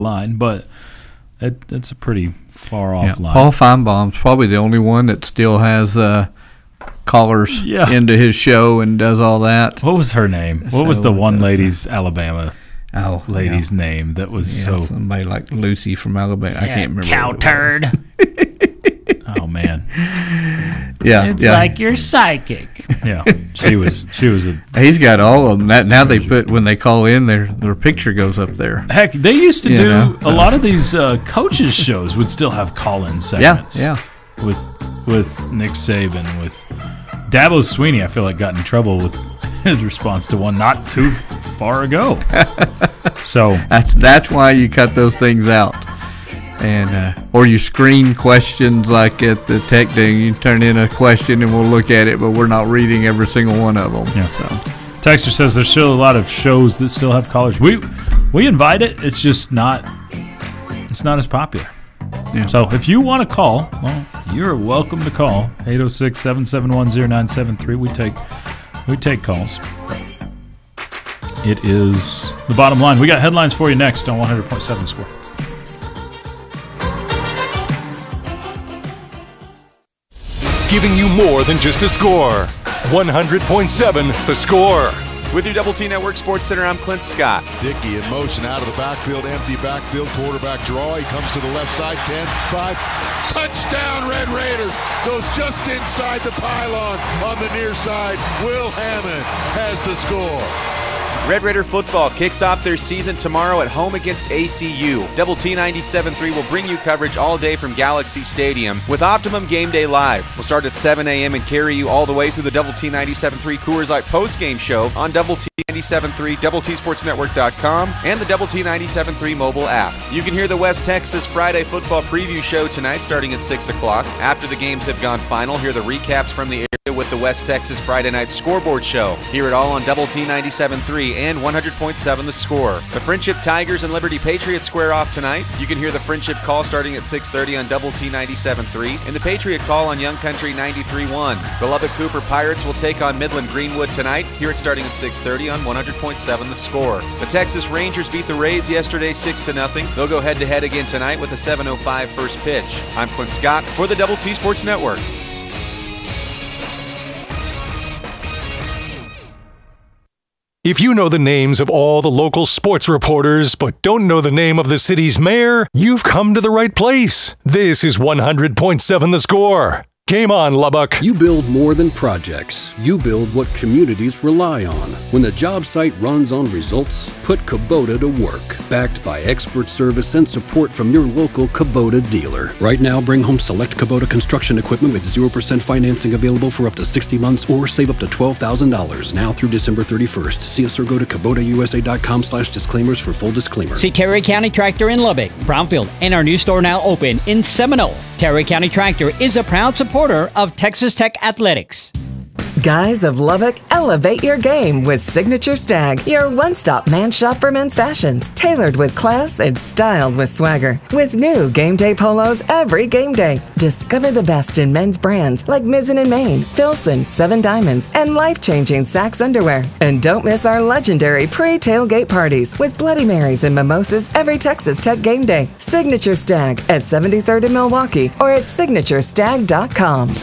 line, but it's a pretty far off line. Paul Feinbaum's probably the only one that still has callers into his show and does all that. What was her name? What was the one lady's Alabama lady's name that was somebody like Lucy from Alabama? I can't remember. Cow turd. Oh man. It's like you're psychic. Yeah, she was a. He's got all of them. Now they put when they call in, their picture goes up there. Heck, they used to do a lot of these coaches shows would still have call-in segments. Yeah. With Nick Saban, with Dabo Sweeney. I feel like got in trouble with his response to one not too far ago. So that's why you cut those things out. And or you screen questions like at the tech thing. You turn in a question and we'll look at it, but we're not reading every single one of them. Yeah. So, Texter says there's still a lot of shows that still have callers. We invite it. It's just not. It's not as popular. Yeah. So if you want to call, well, you're welcome to call 806-771-0973. We take calls. It is the bottom line. We got headlines for you next on 100.7 Score. Giving you more than just the score. 100.7 The Score. With your Double T Network Sports Center, I'm Clint Scott. Dickey in motion out of the backfield, empty backfield, quarterback draw. He comes to the left side, 10, 5. Touchdown, Red Raiders. Goes just inside the pylon on the near side. Will Hammond has the score. Red Raider football kicks off their season tomorrow at home against ACU. Double T 97.3 will bring you coverage all day from Galaxy Stadium with Optimum Game Day Live. We'll start at 7 a.m. and carry you all the way through the Double T 97.3 Coors Light postgame show on Double T 97.3, DoubleTSportsNetwork.com, and the Double T 97.3 mobile app. You can hear the West Texas Friday football preview show tonight starting at 6 o'clock. After the games have gone final, hear the recaps from the area with the West Texas Friday night scoreboard show. Hear it all on Double T 97.3 and 100.7 The Score. The Friendship Tigers and Liberty Patriots square off tonight. You can hear the Friendship Call starting at 6:30 on Double T 97.3 and the Patriot Call on Young Country 93.1. The Lubbock Cooper Pirates will take on Midland Greenwood tonight. Hear it starting at 6:30 on 100.7 The Score. The Texas Rangers beat the Rays yesterday 6-0. They'll go head-to-head again tonight with a 7:05 first pitch. I'm Clint Scott for the Double T Sports Network. If you know the names of all the local sports reporters but don't know the name of the city's mayor, you've come to the right place. This is 100.7 The Score. Game on, Lubbock. You build more than projects. You build what communities rely on. When the job site runs on results, put Kubota to work. Backed by expert service and support from your local Kubota dealer. Right now, bring home select Kubota construction equipment with 0% financing available for up to 60 months or save up to $12,000 now through December 31st. See us or go to KubotaUSA.com/disclaimers for full disclaimer. See Terry County Tractor in Lubbock, Brownfield, and our new store now open in Seminole. Terry County Tractor is a proud supporter of Texas Tech Athletics. Guys of Lubbock, elevate your game with Signature Stag, your one-stop man shop for men's fashions, tailored with class and styled with swagger. With new game day polos every game day. Discover the best in men's brands like Mizzen & Main, Filson, 7 Diamonds, and life-changing Saks underwear. And don't miss our legendary pre-tailgate parties with Bloody Marys and mimosas every Texas Tech game day. Signature Stag at 73rd in Milwaukee or at signaturestag.com.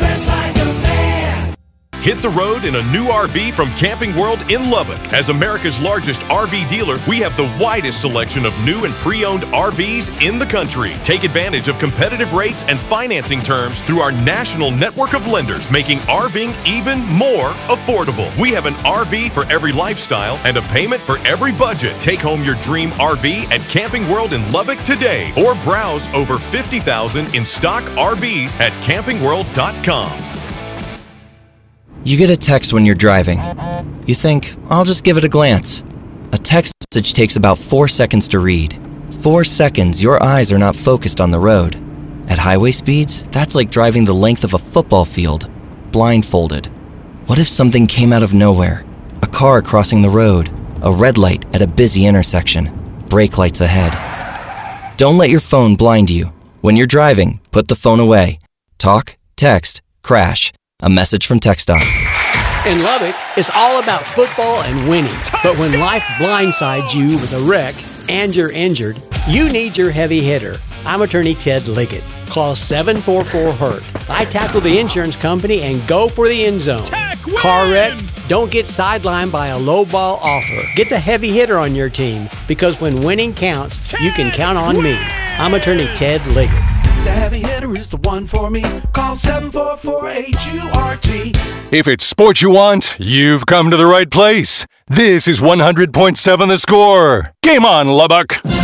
Hit the road in a new RV from Camping World in Lubbock. As America's largest RV dealer, we have the widest selection of new and pre-owned RVs in the country. Take advantage of competitive rates and financing terms through our national network of lenders, making RVing even more affordable. We have an RV for every lifestyle and a payment for every budget. Take home your dream RV at Camping World in Lubbock today or browse over 50,000 in stock RVs at campingworld.com. You get a text when you're driving. You think, I'll just give it a glance. A text message takes about 4 seconds to read. 4 seconds, your eyes are not focused on the road. At highway speeds, that's like driving the length of a football field, blindfolded. What if something came out of nowhere? A car crossing the road, a red light at a busy intersection, brake lights ahead. Don't let your phone blind you. When you're driving, put the phone away. Talk, text, crash. A message from TxDOT. In Lubbock, it's all about football and winning. But when life blindsides you with a wreck, and you're injured, you need your heavy hitter. I'm attorney Ted Liggett. Call 744-HURT. I tackle the insurance company and go for the end zone. Car wreck? Don't get sidelined by a low ball offer. Get the heavy hitter on your team, because when winning counts, you can count on me. I'm attorney Ted Liggett. The heavy hitter is the one for me. Call 744-HURT. If it's sports you want, you've come to the right place. This is 100.7 The Score. Game on, Lubbock.